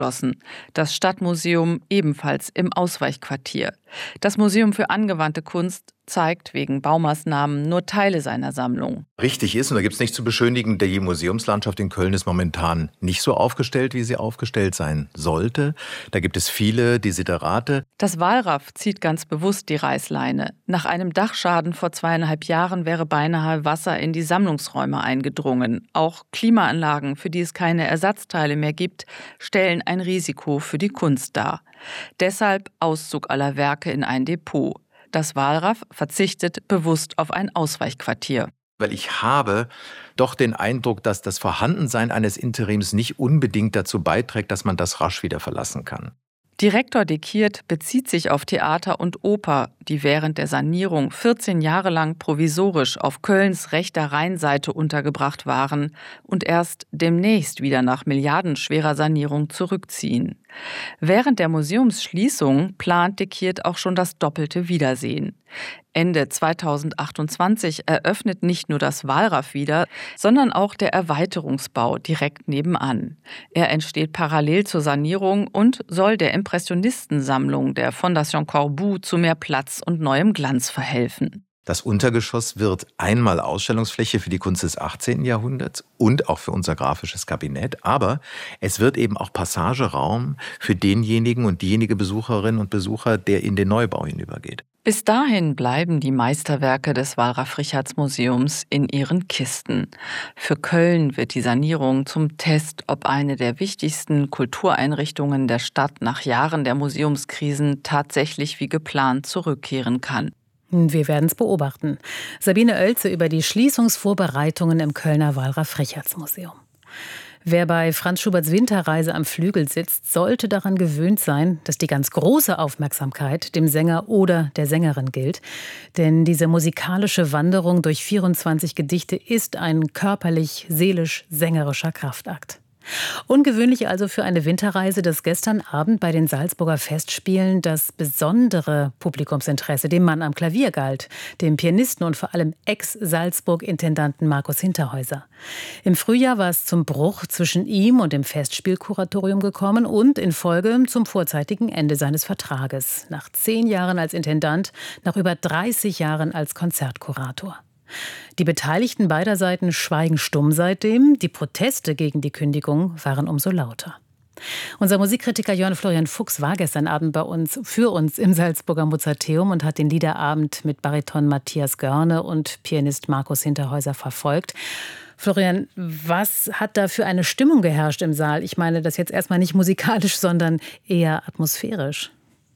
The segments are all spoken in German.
Das Stadtmuseum ebenfalls im Ausweichquartier. Das Museum für angewandte Kunst zeigt wegen Baumaßnahmen nur Teile seiner Sammlung. Richtig ist, und da gibt es nichts zu beschönigen, die Museumslandschaft in Köln ist momentan nicht so aufgestellt, wie sie aufgestellt sein sollte. Da gibt es viele Desiderate. Das Walraff zieht ganz bewusst die Reißleine. Nach einem Dachschaden vor 2,5 Jahren wäre beinahe Wasser in die Sammlungsräume eingedrungen. Auch Klimaanlagen, für die es keine Ersatzteile mehr gibt, stellen ein Risiko für die Kunst dar. Deshalb Auszug aller Werke in ein Depot. Das Walraff verzichtet bewusst auf ein Ausweichquartier. Weil ich habe doch den Eindruck, dass das Vorhandensein eines Interims nicht unbedingt dazu beiträgt, dass man das rasch wieder verlassen kann. Direktor Dekiert bezieht sich auf Theater und Oper, die während der Sanierung 14 Jahre lang provisorisch auf Kölns rechter Rheinseite untergebracht waren und erst demnächst wieder nach milliardenschwerer Sanierung zurückziehen. Während der Museumsschließung plant Dekiert auch schon das doppelte Wiedersehen. Ende 2028 eröffnet nicht nur das Walraff wieder, sondern auch der Erweiterungsbau direkt nebenan. Er entsteht parallel zur Sanierung und soll der Impressionistensammlung der Fondation Corbu zu mehr Platz und neuem Glanz verhelfen. Das Untergeschoss wird einmal Ausstellungsfläche für die Kunst des 18. Jahrhunderts und auch für unser grafisches Kabinett. Aber es wird eben auch Passageraum für denjenigen und diejenige Besucherinnen und Besucher, der in den Neubau hinübergeht. Bis dahin bleiben die Meisterwerke des Walraff-Richartz-Museums in ihren Kisten. Für Köln wird die Sanierung zum Test, ob eine der wichtigsten Kultureinrichtungen der Stadt nach Jahren der Museumskrisen tatsächlich wie geplant zurückkehren kann. Wir werden es beobachten. Sabine Oelze über die Schließungsvorbereitungen im Kölner Walraff-Richartz-Museum. Wer bei Franz Schuberts Winterreise am Flügel sitzt, sollte daran gewöhnt sein, dass die ganz große Aufmerksamkeit dem Sänger oder der Sängerin gilt. Denn diese musikalische Wanderung durch 24 Gedichte ist ein körperlich-seelisch-sängerischer Kraftakt. Ungewöhnlich also für eine Winterreise, dass gestern Abend bei den Salzburger Festspielen das besondere Publikumsinteresse dem Mann am Klavier galt, dem Pianisten und vor allem Ex-Salzburg-Intendanten Markus Hinterhäuser. Im Frühjahr war es zum Bruch zwischen ihm und dem Festspielkuratorium gekommen und in Folge zum vorzeitigen Ende seines Vertrages. Nach 10 Jahren als Intendant, nach über 30 Jahren als Konzertkurator. Die Beteiligten beider Seiten schweigen stumm seitdem. Die Proteste gegen die Kündigung waren umso lauter. Unser Musikkritiker Jörn Florian Fuchs war gestern Abend für uns im Salzburger Mozarteum und hat den Liederabend mit Bariton Matthias Görne und Pianist Markus Hinterhäuser verfolgt. Florian, was hat da für eine Stimmung geherrscht im Saal? Ich meine das jetzt erstmal nicht musikalisch, sondern eher atmosphärisch.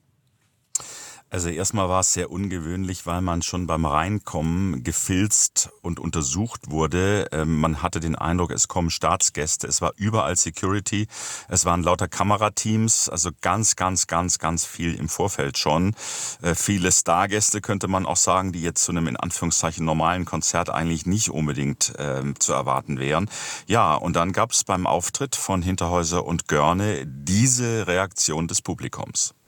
Also erstmal war es sehr ungewöhnlich, weil man schon beim Reinkommen gefilzt und untersucht wurde. Man hatte den Eindruck, es kommen Staatsgäste. Es war überall Security. Es waren lauter Kamerateams, also ganz viel im Vorfeld schon. Viele Stargäste könnte man auch sagen, die jetzt zu einem in Anführungszeichen normalen Konzert eigentlich nicht unbedingt zu erwarten wären. Ja, und dann gab es beim Auftritt von Hinterhäuser und Görne diese Reaktion des Publikums.